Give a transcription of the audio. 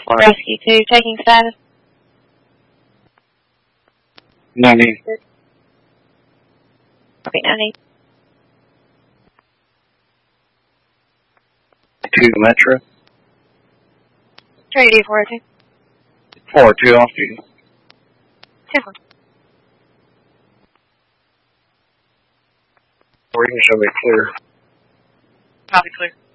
4 Rescue 2, taking status. 90. Okay, 90. 2 Metro. Trinity 402. 4-2 off duty. 10-4. Reading show me clear. Copy, clear.